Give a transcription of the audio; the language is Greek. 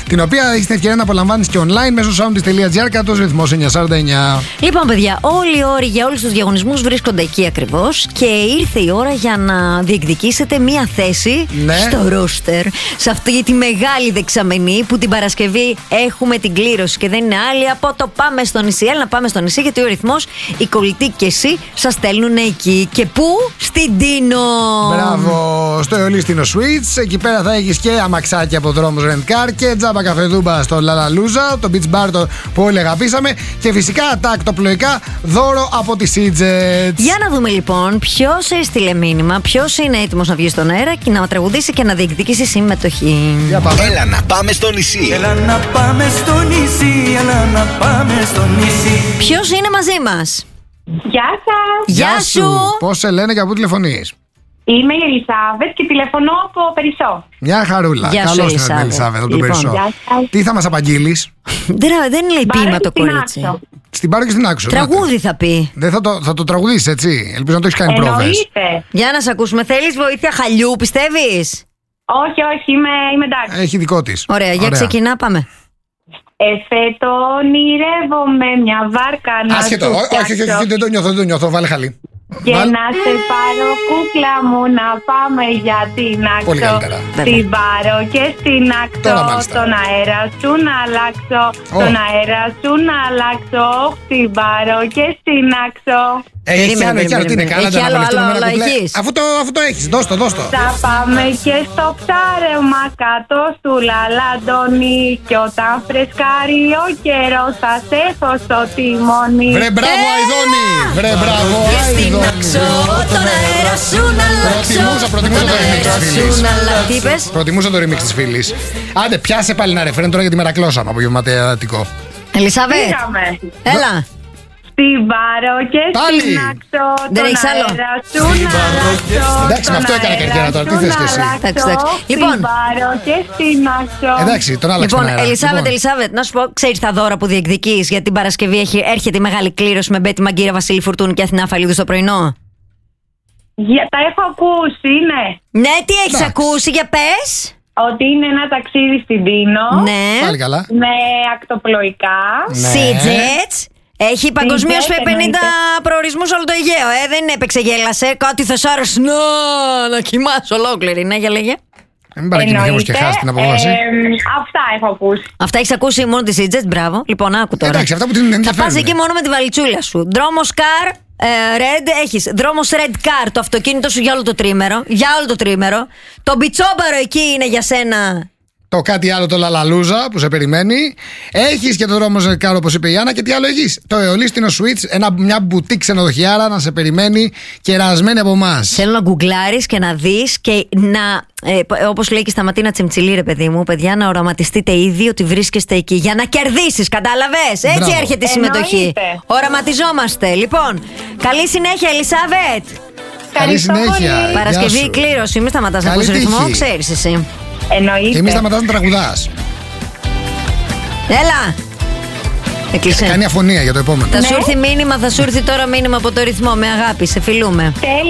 την οποία έχει την ευκαιρία να απολαμβάνεις και online μέσω soundis.gr κάτω ρυθμός 949. Λοιπόν, παιδιά, όλοι οι όροι για όλους τους διαγωνισμούς βρίσκονται εκεί ακριβώς και ήρθε η ώρα για να διεκδικήσετε μία θέση στο ρόστερ. Σε αυτή τη μεγάλη δεξαμενή που την Παρασκευή έχουμε την κλήρωση και δεν είναι άλλη από το Πάμε στο νησί. Έλα να πάμε στο νησί, γιατί ο ρυθμός, η κολλητή και εσύ σας στέλνουν εκεί. Και πού? Στην Τίνο. Μπράβο, στο Εολίστινο Suites. Εκεί πέρα θα έχεις και αμαξάκι από δρόμους Rent Car και τζάμπα καφεδούμπα στο Λαλαλούζα, το beach bar που όλοι αγαπήσαμε. Και φυσικά τα πλοϊκά δώρο από τη Seajet. Για να δούμε λοιπόν ποιος έστειλε μήνυμα, ποιος είναι έτοιμος να βγει στον αέρα και να τραγουδήσει και να διεκδικήσει συμμετοχή. Έλα να πάμε στο νησί. Έλα να πάμε στο νησί. Έλα να πάμε στο νησί. Ποιος είναι μαζί μας? Γεια σας. Γεια σου. Πώς σε λένε και από πού τηλεφωνείς? Είμαι η Ελισάβετ και τηλεφωνώ από Περισσό. Μια χαρούλα. Γεια σου, Καλώς ήρθατε, Ελισάβετ, από τον Λοιπόν, Περισσό. Τι θα μας απαγγείλεις? Δεν λέει ποίημα το κόλλητσι. Στην Πάρο και στην Άξο. Τραγούδι θα πει. Δεν θα το τραγουδήσεις, έτσι? Ελπίζω να το έχεις κάνει πρόβες. Εννοείται. Για να σε ακούσουμε. Θέλεις βοήθεια χαλιού, πιστεύεις? Όχι, είμαι εντάξει. Έχει δικό της. Ωραία, για ξεκινά, πάμε. Εφέτο ονειρεύομαι μια βάρκα να Άσχετο, όχι, δεν το νιώθω, βάλε χαλί. Και να σε πάρω κούκλα μου να πάμε για την Πολύ Άξο. καλύτερα. Την πάρω και στην Τώρα, Άξο. μάλιστα. Τον αέρα σου να αλλάξω. Τον αέρα σου να αλλάξω. Την πάρω και στην Άξο. Έχει άλλο, τι είναι καλά, Έχει άλλο, έχεις. Αφού το έχεις, δώσ' το. Θα πάμε και στο ψάρεμα κάτω στου Λαλαντονί. Και όταν φρεσκάρει ο καιρός θα σε έχω στο τιμόνι. Βρε μπράβο Αηδόνη. Βρε μπράβο Αηδόνη. Τον αέρα σου να αλλάξω. Προτιμούσα το remix της φίλης. Τι είπες? Προτιμούσα το remix της φίλης. Άντε, πιάσε πάλι ένα ρεφρέν τώρα γιατί μερακλώσαμε από γευματιατικό. Ελισάβετ, Πήγαμε. έλα. Στην πάρω και Πάλι. στην Άξο. Δεν έχεις άλλο? Αέρα σου να αλλάξω. Εντάξει, με αυτό έκανα καριέρα τώρα, τι θες κι εσύ? Εντάξει. Στην Λοιπόν. πάρω και στην Άξο. Εντάξει, τον άλλαξε Λοιπόν, τον αέρα. Ελισάβετ, να σου πω, ξέρεις τα δώρα που διεκδικείς για την Παρασκευή έρχεται η μεγάλη κλήρωση με Μπέτη Μαγκύρα, Βασίλη Φουρτούνη και Αθηνά Φαλίδου στο πρωινό. Τα έχω ακούσει, ναι. Ναι, τι έχεις Εντάξει. ακούσει, για πες. Ότι είναι ένα ταξίδι στην Τίνο. Ναι. Πάλι καλά. Με ακτοπλοϊκά. Ναι. Seajets. Έχει παγκοσμίως Seajets, 50 εννοείται. προορισμούς όλο το Αιγαίο. Δεν έπαιξε, γέλασε. Κάτι θα σ' άρεσε να κοιμάσαι ολόκληρη. Ναι, για λέγε. Μην παρακινηθείς και χάσει την απόβαση. Αυτά έχω ακούσει. Αυτά έχεις ακούσει μόνο τη Seajets, μπράβο. Λοιπόν, άκου τώρα. Εντάξει, αυτά που την Θα ενδιαφέρουν. πας εκεί μόνο με τη βαλιτσούλα σου. Δρόμος car, red, έχεις δρόμος red car, το αυτοκίνητο σου για όλο το τρίμερο. Για όλο το τρίμερο. Το μπιτσόμπαρο εκεί είναι για σένα. Το κάτι άλλο, το Λαλαλούζα που σε περιμένει. Έχεις και το δρόμο Ζεκάρο, όπως είπε η Άννα, και τι άλλο έχεις? Το Εολίστινο Suites, μια μπουτίκ ξενοδοχιάρα να σε περιμένει κερασμένη από εμάς. Θέλω να γκουγκλάρεις και να δεις και να, όπως λέει και στα Ματίνα Τσιμτσιλή, ρε παιδί μου, παιδιά, να οραματιστείτε ήδη ότι βρίσκεστε εκεί για να κερδίσεις, κατάλαβες? Έτσι Μπράβο. έρχεται η συμμετοχή. Εννοείται. Οραματιζόμαστε. Λοιπόν, καλή συνέχεια, Ελισάβετ. Καλή συνέχεια. Γεια Παρασκευή σου. κλήρωση, μη σταματάς να Καλή ακούς ρυθμό, τύχη. ξέρεις εσύ. Εννοείται. Και εμείς σταματάς να τραγουδάς. Έλα. Έκλεισε. Κάνει αφωνία για το επόμενο. Θα σου έρθει μήνυμα, θα σου έρθει τώρα μήνυμα από το ρυθμό. Με αγάπη, σε φιλούμε.